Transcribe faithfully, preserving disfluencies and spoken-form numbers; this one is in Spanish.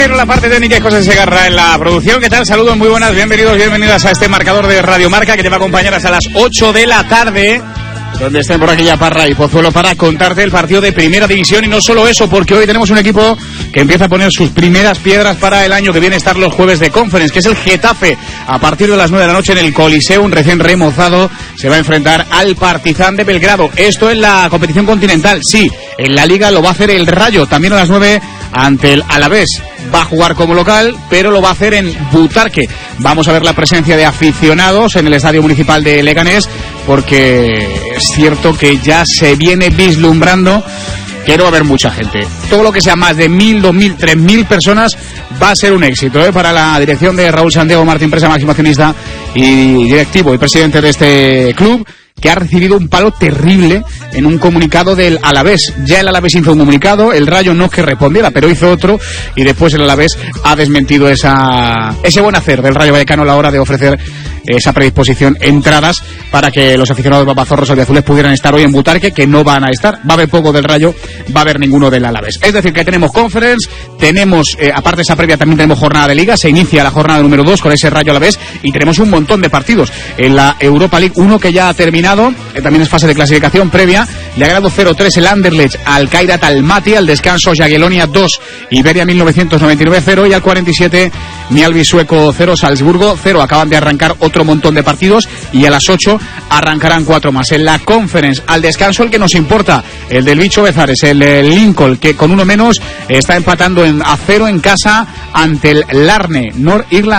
Romero en la parte técnica y José Segarra en la producción. ¿Qué tal? Saludos, muy buenas, bienvenidos, bienvenidas a este marcador de Radio Marca que te va a acompañar hasta las ocho de la tarde, donde estén por aquí ya Parra y Pozuelo para contarte el partido de Primera División. Y no solo eso, porque hoy tenemos un equipo que empieza a poner sus primeras piedras para el año que viene, estar los jueves de Conference, que es el Getafe. A partir de las nueve de la noche en el Coliseum, recién remozado, se va a enfrentar al Partizan de Belgrado. Esto en la competición continental, sí. En la Liga lo va a hacer el Rayo, también a las nueve ante el Alavés. Va a jugar como local, pero lo va a hacer en Butarque. Vamos a ver la presencia de aficionados en el Estadio Municipal de Leganés, porque es cierto que ya se viene vislumbrando que no va a haber mucha gente. Todo lo que sea más de mil, dos mil, tres mil personas va a ser un éxito, ¿eh? Para la dirección de Raúl Santiago Martín Presa, máximo accionista y directivo y presidente de este club, que ha recibido un palo terrible en un comunicado del Alavés. Ya el Alavés hizo un comunicado, el Rayo no es que respondiera, pero hizo otro, y después el Alavés ha desmentido esa ese buen hacer del Rayo Vallecano a la hora de ofrecer esa predisposición, entradas para que los aficionados babazorros albiazules pudieran estar hoy en Butarque, que no van a estar. Va a haber poco del Rayo, va a haber ninguno del Alavés. Es decir, que tenemos Conference, tenemos, eh, aparte de esa previa, también tenemos jornada de Liga, se inicia la jornada número dos con ese Rayo Alavés, y tenemos un montón de partidos. En la Europa League, uno que ya ha terminado, eh, también es fase de clasificación previa, le ha ganado cero tres el Anderlecht al Kairat Almaty, al descanso Jagiellonia dos, Iberia mil novecientos noventa y nueve cero, y al cuarenta y siete Mjällby sueco cero, Salzburgo cero. Acaban de arrancar otro montón de partidos y a las ocho arrancarán cuatro más. En la Conference, al descanso, el que nos importa, el del Bicho Bezares, el, el Lincoln, que con uno menos está empatando en a cero en casa ante el Larne, North Irland